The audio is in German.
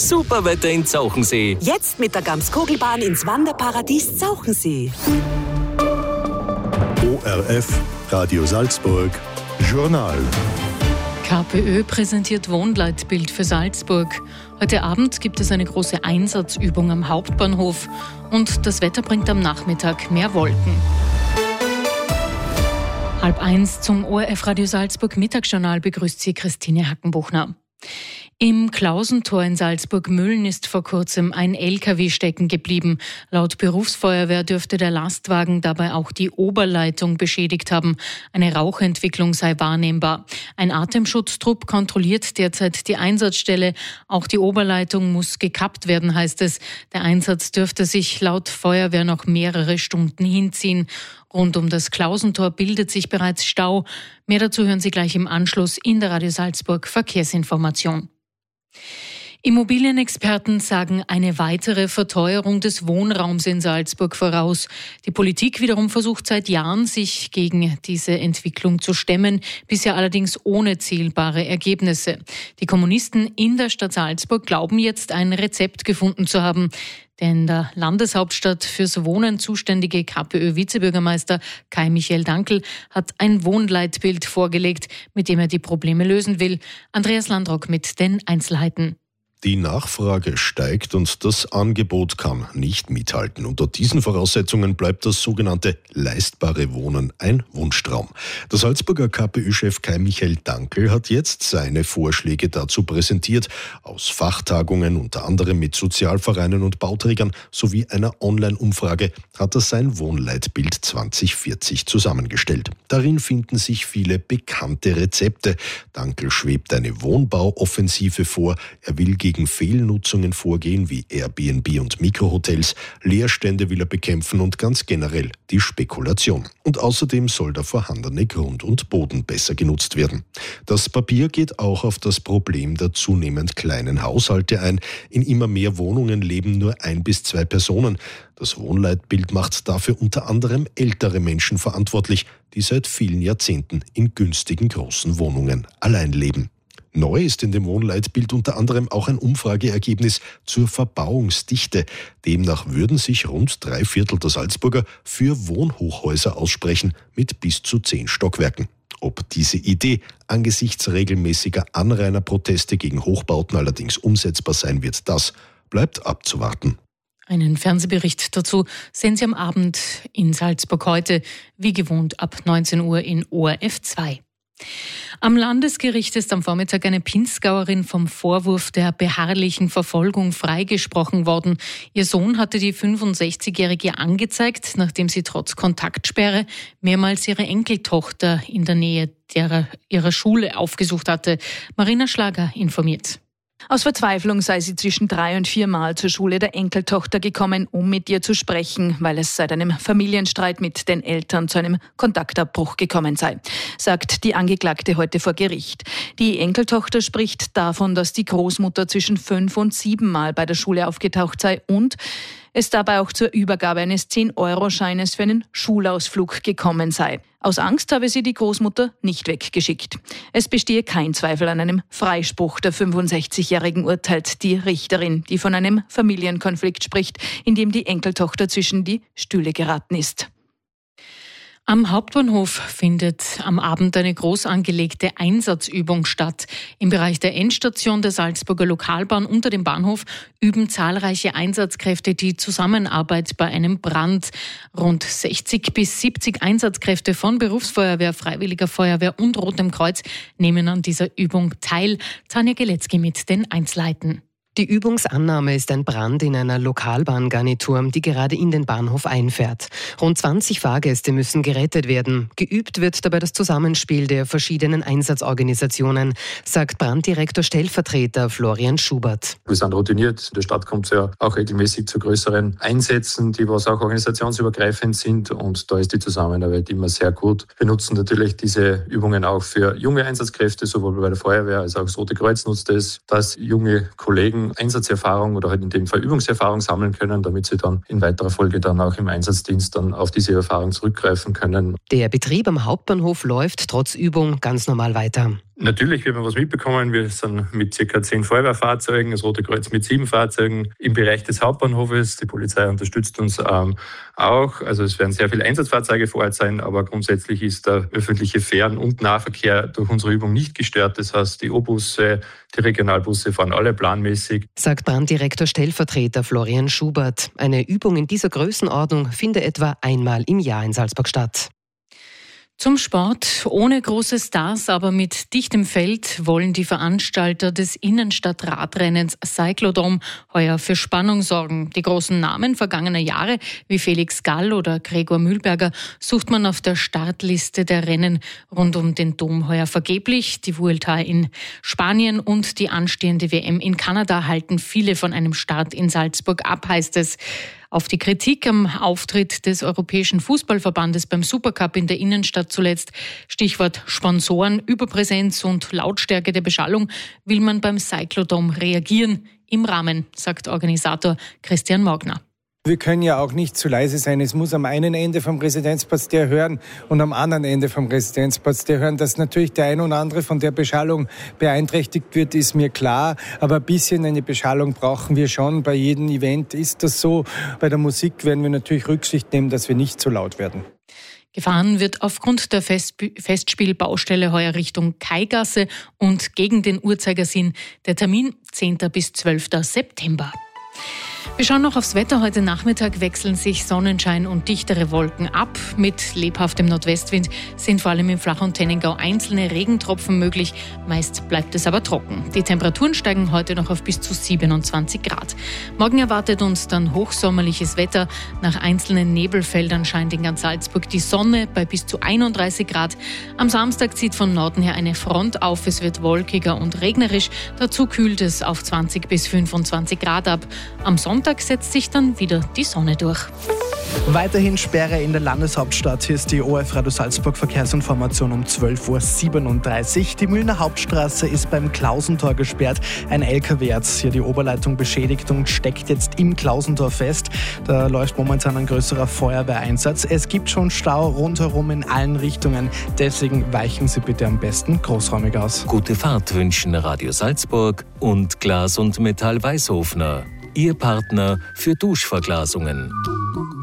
Super Wetter in Zauchensee. Jetzt mit der Gamskogelbahn ins Wanderparadies Zauchensee. ORF, Radio Salzburg, Journal. KPÖ präsentiert Wohnleitbild für Salzburg. Heute Abend gibt es eine große Einsatzübung am Hauptbahnhof und das Wetter bringt am Nachmittag mehr Wolken. 12:30 zum ORF Radio Salzburg Mittagsjournal begrüßt Sie Christine Hackenbuchner. Im Klausentor in Salzburg-Mühlen ist vor kurzem ein LKW stecken geblieben. Laut Berufsfeuerwehr dürfte der Lastwagen dabei auch die Oberleitung beschädigt haben. Eine Rauchentwicklung sei wahrnehmbar. Ein Atemschutztrupp kontrolliert derzeit die Einsatzstelle. Auch die Oberleitung muss gekappt werden, heißt es. Der Einsatz dürfte sich laut Feuerwehr noch mehrere Stunden hinziehen. Rund um das Klausentor bildet sich bereits Stau. Mehr dazu hören Sie gleich im Anschluss in der Radio Salzburg Verkehrsinformation. Immobilienexperten sagen eine weitere Verteuerung des Wohnraums in Salzburg voraus. Die Politik wiederum versucht seit Jahren, sich gegen diese Entwicklung zu stemmen, bisher allerdings ohne zählbare Ergebnisse. Die Kommunisten in der Stadt Salzburg glauben jetzt, ein Rezept gefunden zu haben. Denn der Landeshauptstadt fürs Wohnen zuständige KPÖ-Vizebürgermeister Kai-Michael Dankl hat ein Wohnleitbild vorgelegt, mit dem er die Probleme lösen will. Andreas Landrock mit den Einzelheiten. Die Nachfrage steigt und das Angebot kann nicht mithalten. Unter diesen Voraussetzungen bleibt das sogenannte leistbare Wohnen ein Wunschtraum. Der Salzburger KPÖ-Chef Kai-Michael Dankl hat jetzt seine Vorschläge dazu präsentiert. Aus Fachtagungen, unter anderem mit Sozialvereinen und Bauträgern sowie einer Online-Umfrage hat er sein Wohnleitbild 2040 zusammengestellt. Darin finden sich viele bekannte Rezepte. Dankl schwebt eine Wohnbauoffensive vor. Er will gegen Fehlnutzungen vorgehen wie Airbnb und Mikrohotels, Leerstände will er bekämpfen und ganz generell die Spekulation. Und außerdem soll der vorhandene Grund und Boden besser genutzt werden. Das Papier geht auch auf das Problem der zunehmend kleinen Haushalte ein. In immer mehr Wohnungen leben nur 1 bis 2 Personen. Das Wohnleitbild macht dafür unter anderem ältere Menschen verantwortlich, die seit vielen Jahrzehnten in günstigen großen Wohnungen allein leben. Neu ist in dem Wohnleitbild unter anderem auch ein Umfrageergebnis zur Verbauungsdichte. Demnach würden sich rund 3/4 der Salzburger für Wohnhochhäuser aussprechen mit bis zu 10 Stockwerken. Ob diese Idee angesichts regelmäßiger Anrainerproteste gegen Hochbauten allerdings umsetzbar sein wird, das bleibt abzuwarten. Einen Fernsehbericht dazu sehen Sie am Abend in Salzburg heute, wie gewohnt ab 19 Uhr in ORF 2. Am Landesgericht ist am Vormittag eine Pinzgauerin vom Vorwurf der beharrlichen Verfolgung freigesprochen worden. Ihr Sohn hatte die 65-Jährige angezeigt, nachdem sie trotz Kontaktsperre mehrmals ihre Enkeltochter in der Nähe ihrer Schule aufgesucht hatte. Marina Schlager informiert. Aus Verzweiflung sei sie zwischen 3 und 4 Mal zur Schule der Enkeltochter gekommen, um mit ihr zu sprechen, weil es seit einem Familienstreit mit den Eltern zu einem Kontaktabbruch gekommen sei, sagt die Angeklagte heute vor Gericht. Die Enkeltochter spricht davon, dass die Großmutter zwischen 5 und 7 Mal bei der Schule aufgetaucht sei und es dabei auch zur Übergabe eines 10-Euro-Scheines für einen Schulausflug gekommen sei. Aus Angst habe sie die Großmutter nicht weggeschickt. Es bestehe kein Zweifel an einem Freispruch der 65-Jährigen, urteilt die Richterin, die von einem Familienkonflikt spricht, in dem die Enkeltochter zwischen die Stühle geraten ist. Am Hauptbahnhof findet am Abend eine groß angelegte Einsatzübung statt. Im Bereich der Endstation der Salzburger Lokalbahn unter dem Bahnhof üben zahlreiche Einsatzkräfte die Zusammenarbeit bei einem Brand. Rund 60 bis 70 Einsatzkräfte von Berufsfeuerwehr, Freiwilliger Feuerwehr und Rotem Kreuz nehmen an dieser Übung teil. Tanja Geletzky mit den Einzelheiten. Die Übungsannahme ist ein Brand in einer Lokalbahngarnitur, die gerade in den Bahnhof einfährt. Rund 20 Fahrgäste müssen gerettet werden. Geübt wird dabei das Zusammenspiel der verschiedenen Einsatzorganisationen, sagt Branddirektor Stellvertreter Florian Schubert. Wir sind routiniert. In der Stadt kommt es ja auch regelmäßig zu größeren Einsätzen, die was auch organisationsübergreifend sind. Und da ist die Zusammenarbeit immer sehr gut. Wir nutzen natürlich diese Übungen auch für junge Einsatzkräfte, sowohl bei der Feuerwehr als auch das Rote Kreuz nutzt es, dass junge Kollegen Einsatzerfahrung oder halt in dem Fall Übungserfahrung sammeln können, damit sie dann in weiterer Folge dann auch im Einsatzdienst dann auf diese Erfahrung zurückgreifen können. Der Betrieb am Hauptbahnhof läuft trotz Übung ganz normal weiter. Natürlich wird man was mitbekommen. Wir sind mit ca. 10 Feuerwehrfahrzeugen, das Rote Kreuz mit 7 Fahrzeugen im Bereich des Hauptbahnhofes. Die Polizei unterstützt uns auch. Also es werden sehr viele Einsatzfahrzeuge vor Ort sein, aber grundsätzlich ist der öffentliche Fern- und Nahverkehr durch unsere Übung nicht gestört. Das heißt, die O-Busse, die Regionalbusse fahren alle planmäßig. Sagt Branddirektor Stellvertreter Florian Schubert. Eine Übung in dieser Größenordnung finde etwa einmal im Jahr in Salzburg statt. Zum Sport. Ohne große Stars, aber mit dichtem Feld wollen die Veranstalter des Innenstadtradrennens Cyclodom heuer für Spannung sorgen. Die großen Namen vergangener Jahre wie Felix Gall oder Gregor Mühlberger sucht man auf der Startliste der Rennen rund um den Dom heuer vergeblich. Die Vuelta in Spanien und die anstehende WM in Kanada halten viele von einem Start in Salzburg ab, heißt es. Auf die Kritik am Auftritt des Europäischen Fußballverbandes beim Supercup in der Innenstadt zuletzt, Stichwort Sponsoren, Überpräsenz und Lautstärke der Beschallung, will man beim Cyclodom reagieren. Im Rahmen, sagt Organisator Christian Morgner. Wir können ja auch nicht zu leise sein. Es muss am einen Ende vom Residenzplatz der hören und am anderen Ende vom Residenzplatz der hören. Dass natürlich der ein oder andere von der Beschallung beeinträchtigt wird, ist mir klar. Aber ein bisschen eine Beschallung brauchen wir schon. Bei jedem Event ist das so. Bei der Musik werden wir natürlich Rücksicht nehmen, dass wir nicht zu laut werden. Gefahren wird aufgrund der Festspielbaustelle heuer Richtung Kaigasse und gegen den Uhrzeigersinn. Der Termin 10. bis 12. September. Wir schauen noch aufs Wetter. Heute Nachmittag wechseln sich Sonnenschein und dichtere Wolken ab. Mit lebhaftem Nordwestwind sind vor allem im Flach- und Tennengau einzelne Regentropfen möglich. Meist bleibt es aber trocken. Die Temperaturen steigen heute noch auf bis zu 27 Grad. Morgen erwartet uns dann hochsommerliches Wetter. Nach einzelnen Nebelfeldern scheint in ganz Salzburg die Sonne bei bis zu 31 Grad. Am Samstag zieht von Norden her eine Front auf. Es wird wolkiger und regnerisch. Dazu kühlt es auf 20 bis 25 Grad ab. Am Sonntag setzt sich dann wieder die Sonne durch. Weiterhin Sperre in der Landeshauptstadt. Hier ist die ORF Radio Salzburg Verkehrsinformation um 12.37 Uhr. Die Mühlner Hauptstraße ist beim Klausentor gesperrt. Ein LKW hat hier die Oberleitung beschädigt und steckt jetzt im Klausentor fest. Da läuft momentan ein größerer Feuerwehreinsatz. Es gibt schon Stau rundherum in allen Richtungen. Deswegen weichen Sie bitte am besten großräumig aus. Gute Fahrt wünschen Radio Salzburg und Glas und Metall Weißhofner. Ihr Partner für Duschverglasungen.